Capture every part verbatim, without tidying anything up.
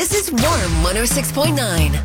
This is Warm one oh six point nine.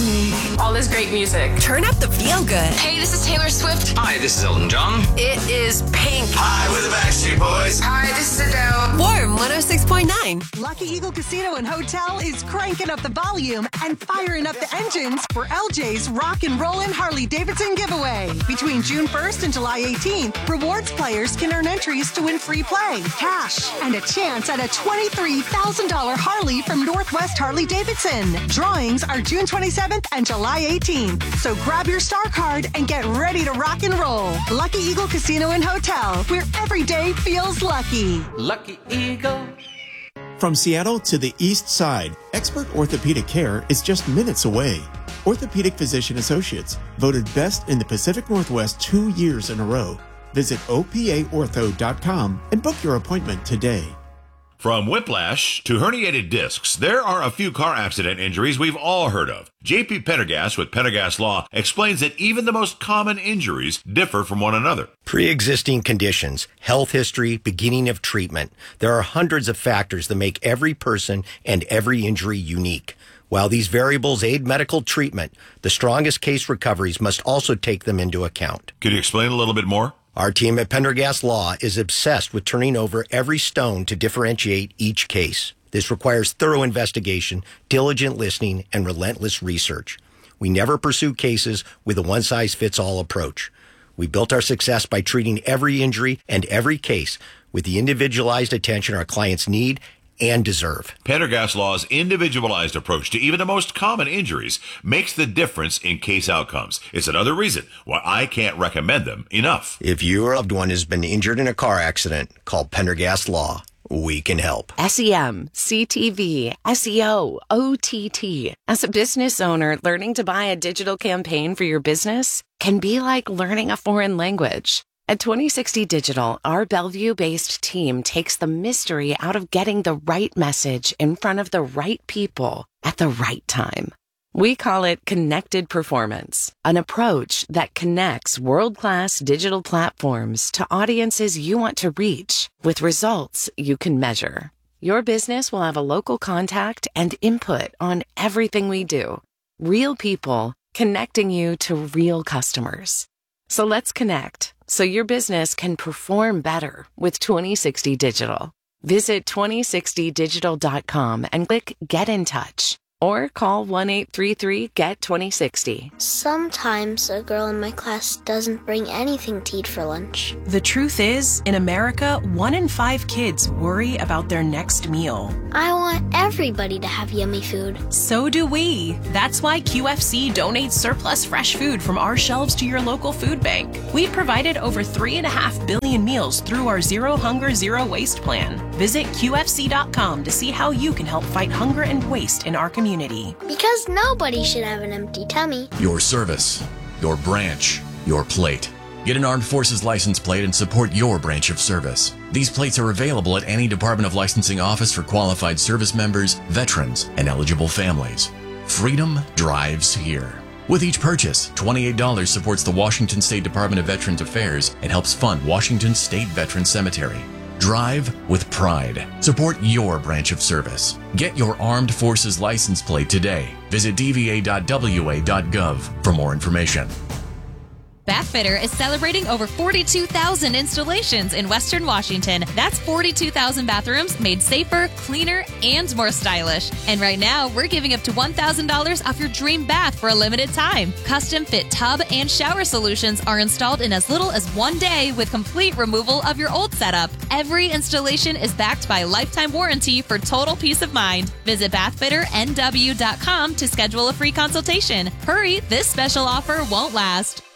All this great music. Turn up the feel good. Hey, this is Taylor Swift. Hi, this is Elton John. It is Pink. Hi, we're the Backstreet Boys. Hi, this is Adele. Warm one oh six point nine. Lucky Eagle Casino and Hotel is cranking up the volume and firing up the engines for L J's Rock and Rollin' Harley Davidson giveaway. Between June first and July eighteenth, rewards players can earn entries to win free play, cash, and a chance at a twenty-three thousand dollars Harley from Northwest Harley Davidson. Drawings are June twenty-seventh and July eighteenth. So grab your star card and get ready to rock and roll. Lucky Eagle Casino and Hotel, where every day feels lucky. Lucky Eagle. From Seattle to the East Side, expert orthopedic care is just minutes away. Orthopedic Physician Associates, voted best in the Pacific Northwest two years in a row. Visit O P A ortho dot com and book your appointment today. From whiplash to herniated discs, there are a few car accident injuries we've all heard of. J P Pendergast with Pendergast Law explains that even the most common injuries differ from one another. Pre-existing conditions, health history, beginning of treatment. There are hundreds of factors that make every person and every injury unique. While these variables aid medical treatment, the strongest case recoveries must also take them into account. Could you explain a little bit more? Our team at Pendergast Law is obsessed with turning over every stone to differentiate each case. This requires thorough investigation, diligent listening, and relentless research. We never pursue cases with a one-size-fits-all approach. We built our success by treating every injury and every case with the individualized attention our clients need and deserve. Pendergast Law's individualized approach to even the most common injuries makes the difference in case outcomes. It's another reason why I can't recommend them enough. If your loved one has been injured in a car accident, call Pendergast Law. We can help. S E M, C T V, S E O, O T T. As a business owner, learning to buy a digital campaign for your business can be like learning a foreign language. At twenty sixty Digital, our Bellevue-based team takes the mystery out of getting the right message in front of the right people at the right time. We call it Connected Performance, an approach that connects world-class digital platforms to audiences you want to reach with results you can measure. Your business will have a local contact and input on everything we do. Real people connecting you to real customers. So let's connect so your business can perform better with twenty sixty Digital. Visit twenty sixty digital dot com and click Get in Touch or call one eight three three get twenty sixty. Sometimes a girl in my class doesn't bring anything to eat for lunch. The truth is, in America, one in five kids worry about their next meal. I want everybody to have yummy food. So do we. That's why Q F C donates surplus fresh food from our shelves to your local food bank. We've provided over three and a half billion meals through our Zero Hunger, Zero Waste plan. Visit Q F C dot com to see how you can help fight hunger and waste in our community. Because nobody should have an empty tummy. Your service, your branch, your plate. Get an Armed Forces license plate and support your branch of service. These plates are available at any Department of Licensing office for qualified service members, veterans, and eligible families. Freedom drives here. With each purchase, twenty-eight dollars supports the Washington State Department of Veterans Affairs and helps fund Washington State Veterans Cemetery. Drive with pride. Support your branch of service. Get your Armed Forces license plate today. Visit d v a dot w a dot gov for more information. Bathfitter is celebrating over forty-two thousand installations in Western Washington. That's forty-two thousand bathrooms made safer, cleaner, and more stylish. And right now, we're giving up to one thousand dollars off your dream bath for a limited time. Custom fit tub and shower solutions are installed in as little as one day with complete removal of your old setup. Every installation is backed by a lifetime warranty for total peace of mind. Visit bathfitter n w dot com to schedule a free consultation. Hurry, this special offer won't last.